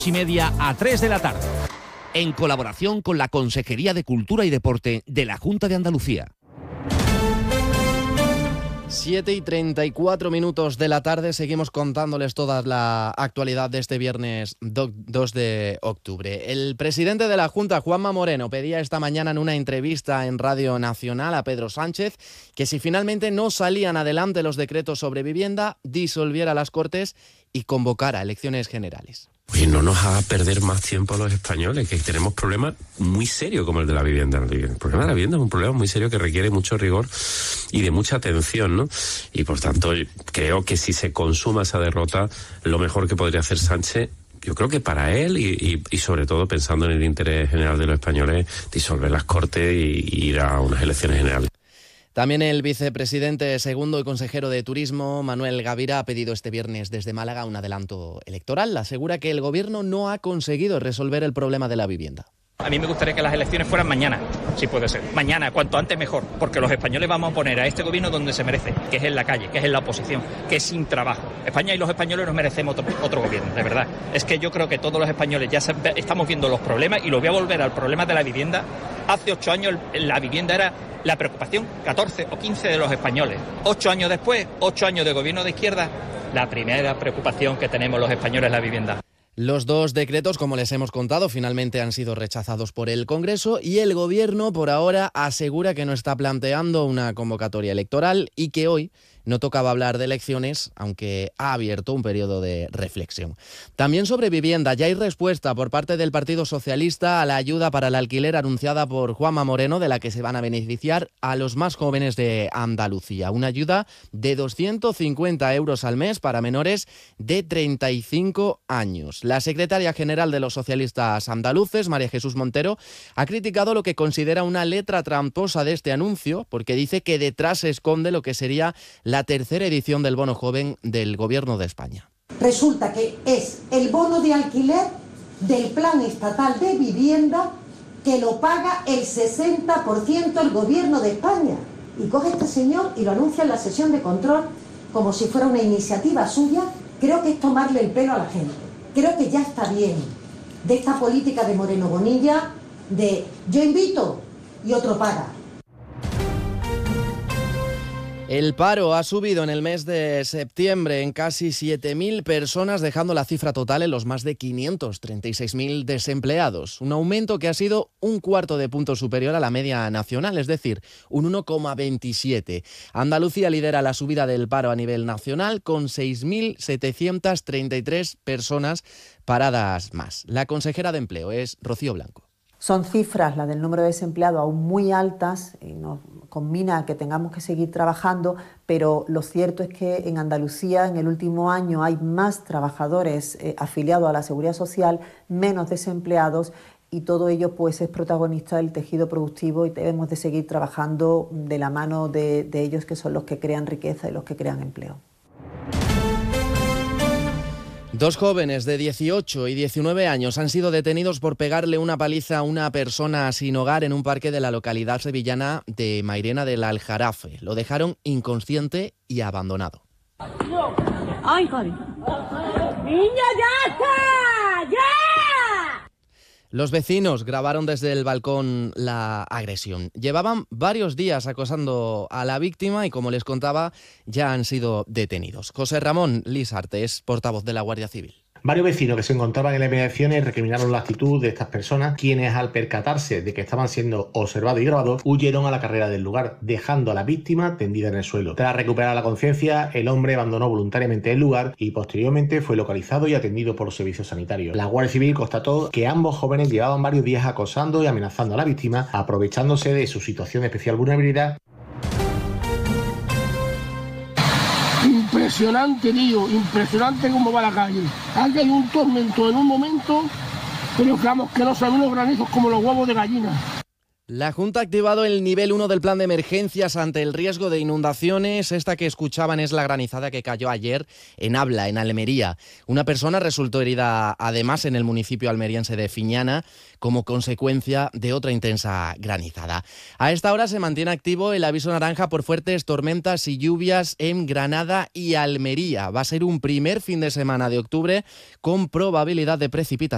2:30 a 3 de la tarde, en colaboración con la Consejería de Cultura y Deporte de la Junta de Andalucía. 7:34 de la tarde, seguimos contándoles toda la actualidad de este viernes 2 de octubre. El presidente de la Junta, Juanma Moreno, pedía esta mañana en una entrevista en Radio Nacional a Pedro Sánchez que si finalmente no salían adelante los decretos sobre vivienda, disolviera las Cortes y convocara elecciones generales. Y no nos haga perder más tiempo a los españoles, que tenemos problemas muy serios como el de la vivienda. El problema de la vivienda es un problema muy serio que requiere mucho rigor y de mucha atención, ¿no? Y por tanto, creo que si se consuma esa derrota, lo mejor que podría hacer Sánchez, yo creo que para él y sobre todo pensando en el interés general de los españoles, disolver las Cortes y ir a unas elecciones generales. También el vicepresidente segundo y consejero de Turismo, Manuel Gavira, ha pedido este viernes desde Málaga un adelanto electoral. Asegura que el gobierno no ha conseguido resolver el problema de la vivienda. A mí me gustaría que las elecciones fueran mañana, si puede ser. Mañana, cuanto antes mejor, porque los españoles vamos a poner a este gobierno donde se merece, que es en la calle, que es en la oposición, que es sin trabajo. España y los españoles nos merecemos otro gobierno, de verdad. Es que yo creo que todos los españoles ya estamos viendo los problemas y lo voy a volver al problema de la vivienda. Hace 8 años la vivienda era la preocupación 14 o 15 de los españoles. 8 años después, 8 años de gobierno de izquierda, la primera preocupación que tenemos los españoles es la vivienda. Los dos decretos, como les hemos contado, finalmente han sido rechazados por el Congreso y el Gobierno, por ahora, asegura que no está planteando una convocatoria electoral y que hoy no tocaba hablar de elecciones, aunque ha abierto un periodo de reflexión. También sobre vivienda, ya hay respuesta por parte del Partido Socialista a la ayuda para el alquiler anunciada por Juanma Moreno, de la que se van a beneficiar a los más jóvenes de Andalucía. Una ayuda de 250 euros al mes para menores de 35 años. La secretaria general de los socialistas andaluces, María Jesús Montero, ha criticado lo que considera una letra tramposa de este anuncio, porque dice que detrás se esconde lo que sería la tercera edición del bono joven del Gobierno de España. Resulta que es el bono de alquiler del Plan Estatal de Vivienda que lo paga el 60% el Gobierno de España. Y coge este señor y lo anuncia en la sesión de control como si fuera una iniciativa suya. Creo que es tomarle el pelo a la gente. Creo que ya está bien de esta política de Moreno Bonilla de yo invito y otro paga. El paro ha subido en el mes de septiembre en casi 7.000 personas, dejando la cifra total en los más de 536.000 desempleados. Un aumento que ha sido un cuarto de punto superior a la media nacional, es decir, un 1,27. Andalucía lidera la subida del paro a nivel nacional con 6.733 personas paradas más. La consejera de Empleo es Rocío Blanco. Son cifras, las del número de desempleados, aún muy altas y nos conmina a que tengamos que seguir trabajando, pero lo cierto es que en Andalucía en el último año hay más trabajadores afiliados a la Seguridad Social, menos desempleados y todo ello pues es protagonista del tejido productivo y debemos de seguir trabajando de la mano de ellos que son los que crean riqueza y los que crean empleo. Dos jóvenes de 18 y 19 años han sido detenidos por pegarle una paliza a una persona sin hogar en un parque de la localidad sevillana de Mairena del Aljarafe. Lo dejaron inconsciente y abandonado. ¡Ay, Javi! ¡Niña, ya está! ¡Ya! Los vecinos grabaron desde el balcón la agresión. Llevaban varios días acosando a la víctima y, como les contaba, ya han sido detenidos. José Ramón Lisarte es portavoz de la Guardia Civil. Varios vecinos que se encontraban en las inmediaciones recriminaron la actitud de estas personas, quienes al percatarse de que estaban siendo observados y grabados, huyeron a la carrera del lugar, dejando a la víctima tendida en el suelo. Tras recuperar la conciencia, el hombre abandonó voluntariamente el lugar y posteriormente fue localizado y atendido por los servicios sanitarios. La Guardia Civil constató que ambos jóvenes llevaban varios días acosando y amenazando a la víctima, aprovechándose de su situación de especial vulnerabilidad. Impresionante, tío, impresionante cómo va la calle. Aquí hay un tormento en un momento, pero vamos, que no son unos granizos como los huevos de gallina. La Junta ha activado el nivel 1 del plan de emergencias ante el riesgo de inundaciones. Esta que escuchaban es la granizada que cayó ayer en Abla, en Almería. Una persona resultó herida además en el municipio almeriense de Fiñana como consecuencia de otra intensa granizada. A esta hora se mantiene activo el aviso naranja por fuertes tormentas y lluvias en Granada y Almería. Va a ser un primer fin de semana de octubre con probabilidad de precipitación.